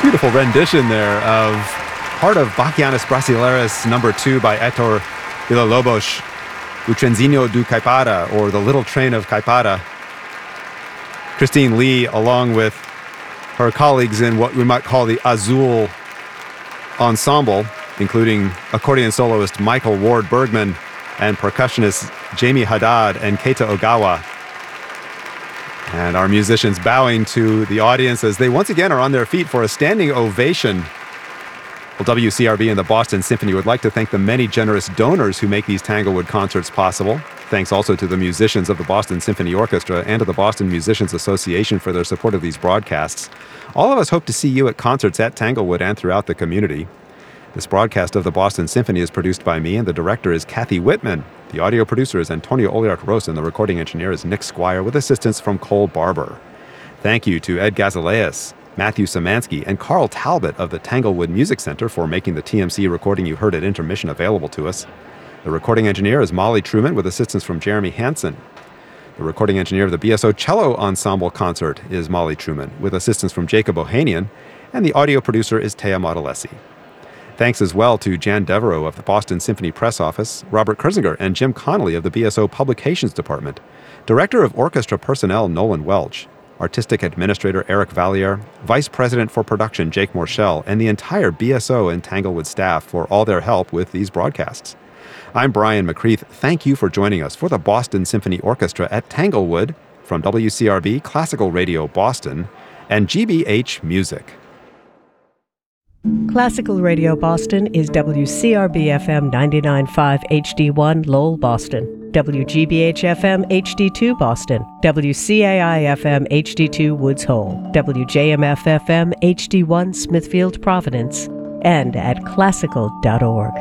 Beautiful rendition there of part of Bachianas Brasileiras number 2 by Héctor Villa-Lobos, O Trenzinho do Caipara, or The Little Train of Caipara. Christine Lee, along with her colleagues in what we might call the Azul Ensemble, including accordion soloist Michael Ward Bergman and percussionists Jamie Haddad and Keita Ogawa. And our musicians bowing to the audience as they once again are on their feet for a standing ovation. Well, WCRB and the Boston Symphony would like to thank the many generous donors who make these Tanglewood concerts possible. Thanks also to the musicians of the Boston Symphony Orchestra and to the Boston Musicians Association for their support of these broadcasts. All of us hope to see you at concerts at Tanglewood and throughout the community. This broadcast of the Boston Symphony is produced by me, and the director is Kathy Whitman. The audio producer is Antonio Oliark-Rosa, and the recording engineer is Nick Squire, with assistance from Cole Barber. Thank you to Ed Gazaleas, Matthew Samansky, and Carl Talbot of the Tanglewood Music Center for making the TMC recording you heard at intermission available to us. The recording engineer is Molly Truman, with assistance from Jeremy Hansen. The recording engineer of the BSO Cello Ensemble Concert is Molly Truman, with assistance from Jacob Ohanian, and the audio producer is Thea Modalesi. Thanks as well to Jan Devereaux of the Boston Symphony Press Office, Robert Kersinger, and Jim Connolly of the BSO Publications Department, Director of Orchestra Personnel Nolan Welch, Artistic Administrator Eric Valliere, Vice President for Production Jake Morshell, and the entire BSO and Tanglewood staff for all their help with these broadcasts. I'm Brian McCreath. Thank you for joining us for the Boston Symphony Orchestra at Tanglewood from WCRB Classical Radio Boston and GBH Music. Classical Radio Boston is WCRB-FM 99.5 HD1 Lowell, Boston, WGBH-FM HD2 Boston, WCAI-FM HD2 Woods Hole, WJMF-FM HD1 Smithfield, Providence, and at classical.org.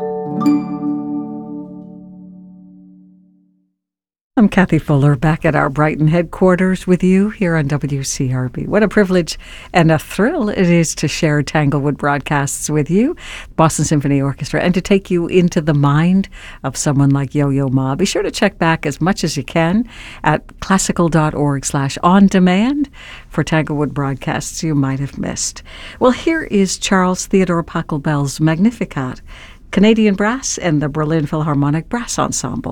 I'm Kathy Fuller, back at our Brighton headquarters with you here on WCRB. What a privilege and a thrill it is to share Tanglewood broadcasts with you, Boston Symphony Orchestra, and to take you into the mind of someone like Yo-Yo Ma. Be sure to check back as much as you can at classical.org/on-demand for Tanglewood broadcasts you might have missed. Well, here is Charles Theodore Pachelbel's Magnificat, Canadian Brass and the Berlin Philharmonic Brass Ensemble.